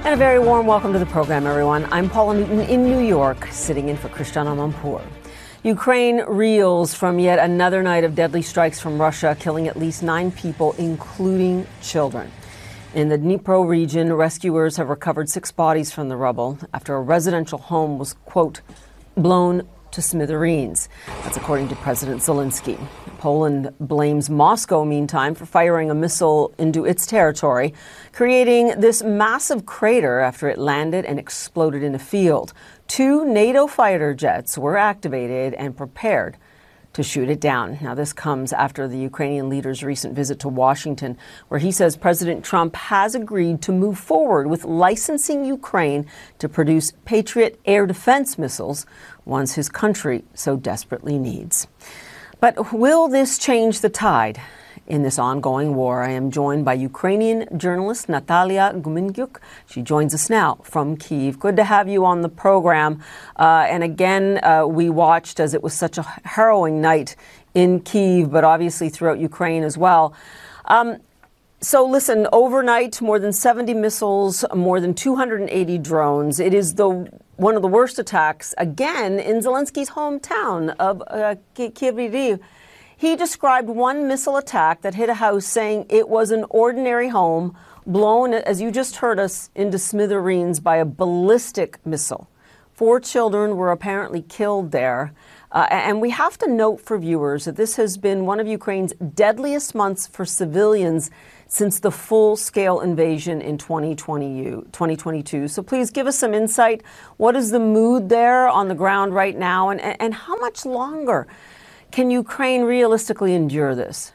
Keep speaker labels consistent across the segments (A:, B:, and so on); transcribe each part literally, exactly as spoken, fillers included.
A: And a very warm welcome to the program, everyone. I'm Paula Newton in New York, sitting in for Christian Amanpour. Ukraine reels from yet another night of deadly strikes from Russia, killing at least nine people, including children. In the Dnipro region, rescuers have recovered six bodies from the rubble after a residential home was, quote, blown to smithereens. That's according to President Zelensky. Poland blames Moscow, meantime, for firing a missile into its territory, creating this massive crater after it landed and exploded in a field. Two NATO fighter jets were activated and prepared to shoot it down. Now, this comes after the Ukrainian leader's recent visit to Washington, where he says President Trump has agreed to move forward with licensing Ukraine to produce Patriot air defense missiles, ones his country so desperately needs. But will this change the tide in this ongoing war? I am joined by Ukrainian journalist Natalia Gumengyuk. She joins us now from Kyiv. Good to have you on the program. Uh, and again, uh, we watched as it was such a harrowing night in Kyiv, but obviously throughout Ukraine as well. Um, so listen, overnight, more than seventy missiles, more than two hundred eighty drones. It is the one of the worst attacks, again, in Zelensky's hometown of uh, Kyiv. He described one missile attack that hit a house, saying it was an ordinary home blown, as you just heard us, into smithereens by a ballistic missile. Four children were apparently killed there. Uh, and we have to note for viewers that this has been one of Ukraine's deadliest months for civilians since the full-scale invasion in twenty twenty-two. So please give us some insight. What is the mood there on the ground right now? And, and how much longer can Ukraine realistically endure this?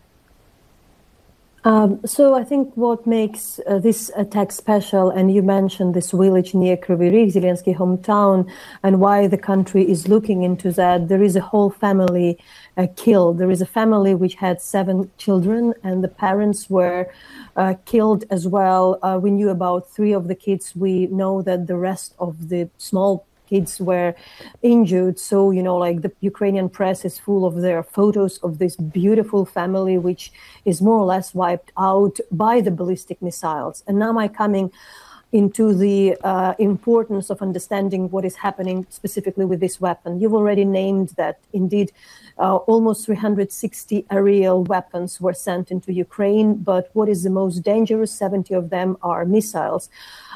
B: Um, so I think what makes uh, this attack special, and you mentioned this village near Kryvyi Rih, Zelensky hometown, and why the country is looking into that. There is a whole family uh, killed. There is a family which had seven children, and the parents were uh, killed as well. Uh, we knew about three of the kids. We know that the rest of the small kids were injured. So, you know, like the Ukrainian press is full of their photos of this beautiful family, which is more or less wiped out by the ballistic missiles. And now I'm coming into the uh, importance of understanding what is happening specifically with this weapon. You've already named that indeed uh, almost three hundred sixty aerial weapons were sent into Ukraine, but what is the most dangerous? seventy of them are missiles.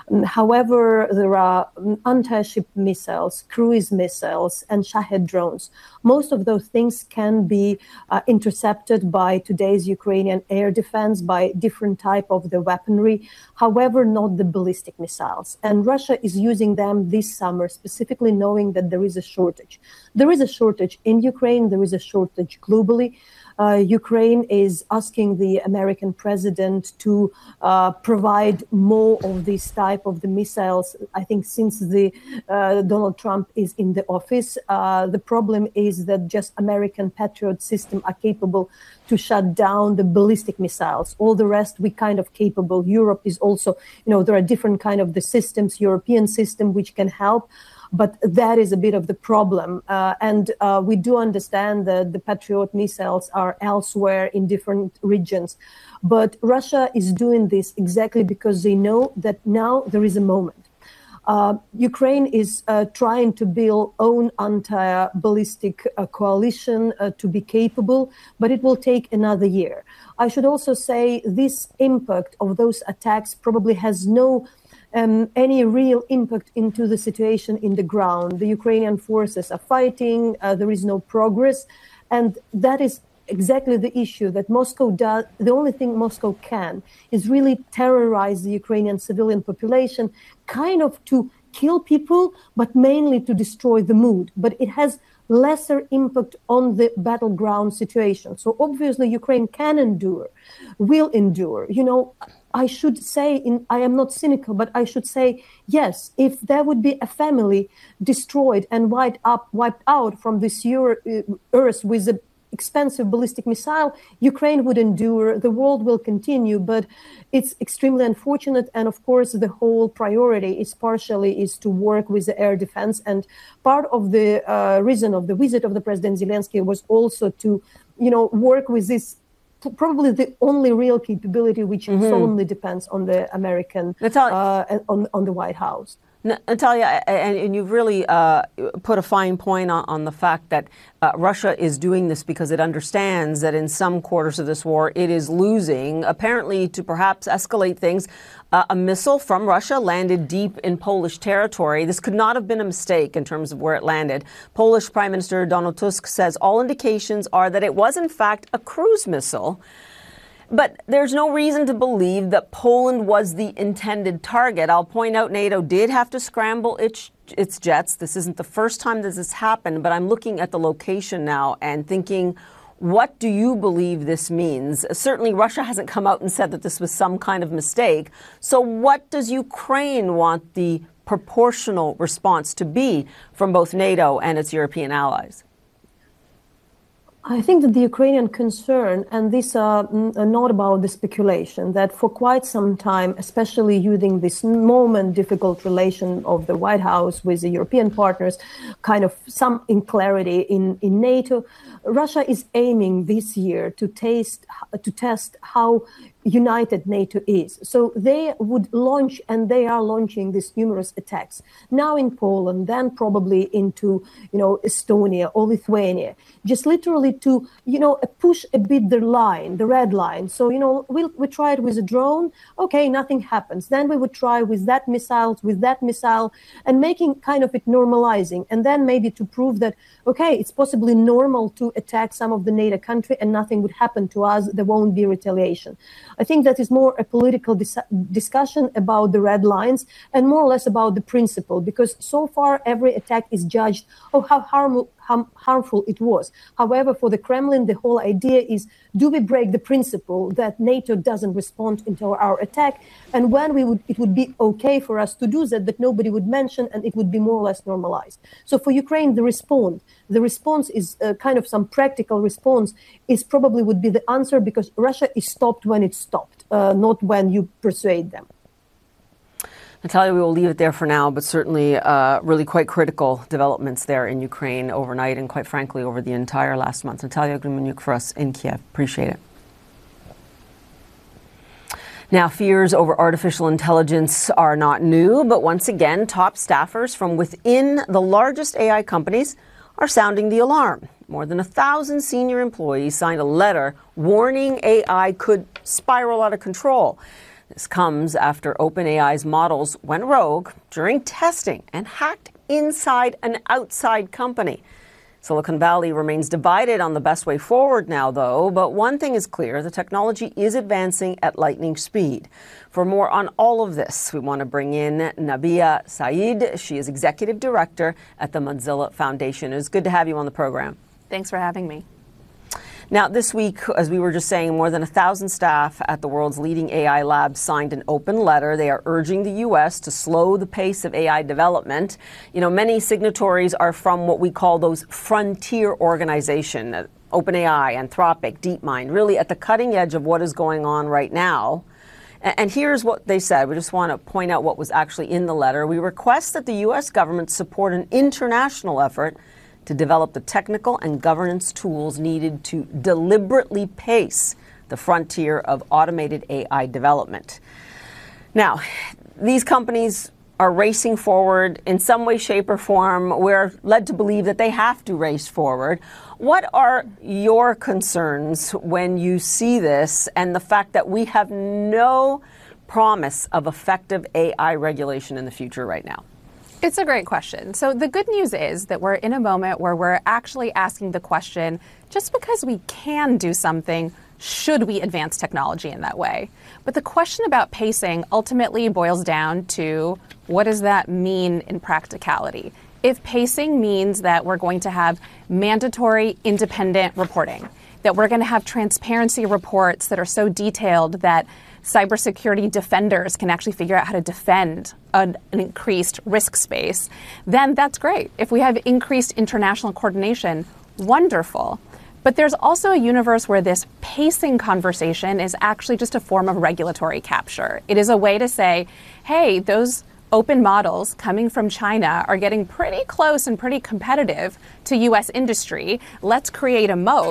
B: However, there are anti-ship missiles, cruise missiles, and Shahed drones. Most of those things can be uh, intercepted by today's Ukrainian air defense, by different type of the weaponry. However, not the ballistic missiles. And Russia is using them this summer, specifically knowing that there is a shortage. There is a shortage in Ukraine. There is a shortage globally. Uh, Ukraine is asking the American president to uh, provide more of this type of the missiles. I think since the uh, Donald Trump is in the office, uh, the problem is that just American Patriot system are capable to shut down the ballistic missiles. All the rest we kind of capable. Europe is also, you know, there are different kind of the systems, European system, which can help. But that is a bit of the problem. Uh, and uh, we do understand that the Patriot missiles are elsewhere in different regions. But Russia is doing this exactly because they know that now there is a moment. Uh, Ukraine is uh, trying to build own anti-ballistic uh, coalition uh, to be capable, but it will take another year. I should also say this impact of those attacks probably has no Um, any real impact into the situation in the ground. The Ukrainian forces are fighting, uh, there is no progress, and that is exactly the issue that Moscow does. The only thing Moscow can is really terrorize the Ukrainian civilian population, kind of to kill people, but mainly to destroy the mood. But it has lesser impact on the battleground situation. So obviously Ukraine can endure, will endure. You know, I should say, in, I am not cynical, but I should say, yes, if there would be a family destroyed and wiped up, wiped out from this earth with a expensive ballistic missile, Ukraine would endure, the world will continue, but it's extremely unfortunate. And of course, the whole priority is partially is to work with the air defense. And part of the uh, reason of the visit of the President Zelensky was also to, you know, work with this probably the only real capability which mm-hmm. solemnly depends on the American, uh, on, on the White House.
A: Natalia, and, and you've really uh, put a fine point on, on the fact that uh, Russia is doing this because it understands that in some quarters of this war it is losing. Apparently, to perhaps escalate things, uh, a missile from Russia landed deep in Polish territory. This could not have been a mistake in terms of where it landed. Polish Prime Minister Donald Tusk says all indications are that it was in fact a cruise missile. But there's no reason to believe that Poland was the intended target. I'll point out NATO did have to scramble its, its jets. This isn't the first time that this has happened, but I'm looking at the location now and thinking, what do you believe this means? Certainly, Russia hasn't come out and said that this was some kind of mistake. So what does Ukraine want the proportional response to be from both NATO and its European allies?
B: I think that the Ukrainian concern, and this uh, not about the speculation, that for quite some time, especially using this moment difficult relation of the White House with the European partners, kind of some clarity in, in NATO, Russia is aiming this year to taste, to test how united NATO is. So they would launch, and they are launching these numerous attacks now in Poland, then probably into, you know, Estonia or Lithuania, just literally to, you know, push a bit the line, the red line. So, you know, we'll, we tried with a drone. Okay, nothing happens. Then we would try with that missile, with that missile, and making kind of it normalizing. And then maybe to prove that, okay, it's possibly normal to attack some of the NATO country and nothing would happen to us. There won't be retaliation. I think that is more a political dis discussion about the red lines and more or less about the principle, because so far every attack is judged, oh, how harmful, how harmful it was. However, for the Kremlin, the whole idea is, do we break the principle that NATO doesn't respond into our attack? And when we would, it would be okay for us to do that, that nobody would mention, and it would be more or less normalized. So for Ukraine, the response, the response is uh, kind of some practical response is probably would be the answer, because Russia is stopped when it's stopped, uh, not when you persuade them.
A: Natalia, we will leave it there for now, but certainly uh, really quite critical developments there in Ukraine overnight and quite frankly over the entire last month. Natalia Grimanyuk for us in Kiev. Appreciate it. Now, fears over artificial intelligence are not new, but once again, top staffers from within the largest A I companies are sounding the alarm. More than a thousand senior employees signed a letter warning A I could spiral out of control. This comes after OpenAI's models went rogue during testing and hacked inside an outside company. Silicon Valley remains divided on the best way forward now, though, but one thing is clear, the technology is advancing at lightning speed. For more on all of this, we want to bring in Nabia Saeed. She is Executive Director at the Mozilla Foundation. It's good to have you on the program.
C: Thanks for having me.
A: Now, this week, as we were just saying, more than a thousand staff at the world's leading A I labs signed an open letter. They are urging the U S to slow the pace of A I development. You know, many signatories are from what we call those frontier organizations, OpenAI, Anthropic, DeepMind, really at the cutting edge of what is going on right now. And here's what they said. We just want to point out what was actually in the letter. We request that the U S government support an international effort to develop the technical and governance tools needed to deliberately pace the frontier of automated A I development. Now, these companies are racing forward in some way, shape, or form. We're led to believe that they have to race forward. What are your concerns when you see this and the fact that we have no promise of effective A I regulation in the future right now?
C: It's a great question. So the good news is that we're in a moment where we're actually asking the question, just because we can do something, should we advance technology in that way? But the question about pacing ultimately boils down to, what does that mean in practicality? If pacing means that we're going to have mandatory independent reporting, that we're going to have transparency reports that are so detailed that cybersecurity defenders can actually figure out how to defend an, an increased risk space, then that's great. If we have increased international coordination, wonderful. But there's also a universe where this pacing conversation is actually just a form of regulatory capture. It is a way to say, hey, those open models coming from China are getting pretty close and pretty competitive to U S industry. Let's create a moat.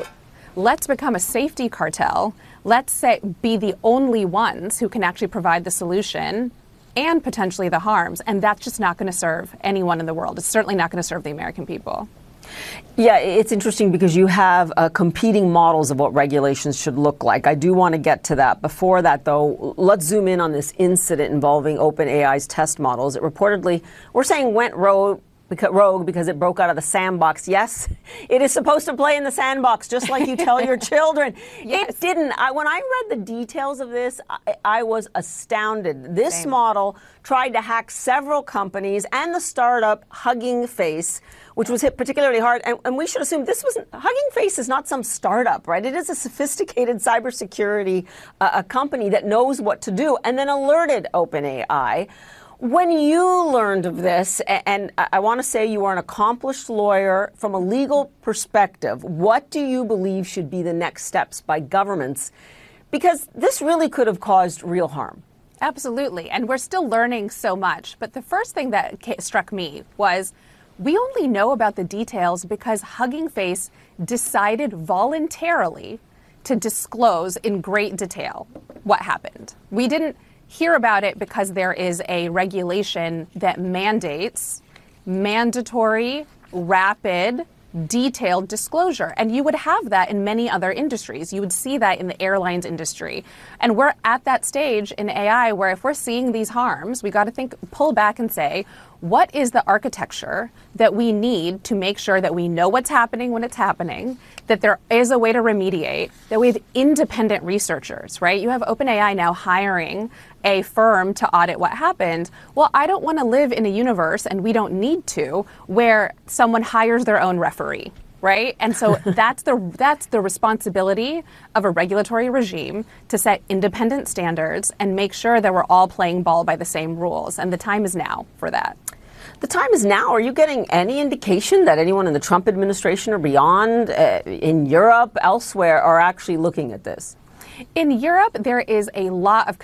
C: let's become a safety cartel. Let's say be the only ones who can actually provide the solution and potentially the harms. And that's just not going to serve anyone in the world. It's certainly not going to serve the American people.
A: Yeah, it's interesting because you have uh, competing models of what regulations should look like. I do want to get to that. Before that, though, let's zoom in on this incident involving OpenAI's test models. It reportedly, we're saying, went rogue because, rogue because it broke out of the sandbox. Yes, it is supposed to play in the sandbox, just like you tell your children. Yes. It didn't. I, when I read the details of this, I, I was astounded. This Same. model tried to hack several companies and the startup Hugging Face, which was hit particularly hard. And, and we should assume this wasn't, Hugging Face is not some startup, right? It is a sophisticated cybersecurity uh, a company that knows what to do, and then alerted OpenAI. When you learned of this, and I want to say you are an accomplished lawyer, from a legal perspective, what do you believe should be the next steps by governments? Because this really could have caused real harm.
C: Absolutely. And we're still learning so much. But the first thing that struck me was we only know about the details because Hugging Face decided voluntarily to disclose in great detail what happened. We didn't hear about it because there is a regulation that mandates mandatory, rapid, detailed disclosure. And you would have that in many other industries. You would see that in the airlines industry. And we're at that stage in A I where if we're seeing these harms, we got to think, pull back and say, what is the architecture that we need to make sure that we know what's happening when it's happening, that there is a way to remediate, that we have independent researchers, right? You have OpenAI now hiring a firm to audit what happened. Well, I don't want to live in a universe, and we don't need to, where someone hires their own referee, right? And so that's the that's the responsibility of a regulatory regime to set independent standards and make sure that we're all playing ball by the same rules. And the time is now for that.
A: The time is now. Are you getting any indication that anyone in the Trump administration or beyond, uh, in Europe, elsewhere, are actually looking at this?
C: In Europe, there is a lot of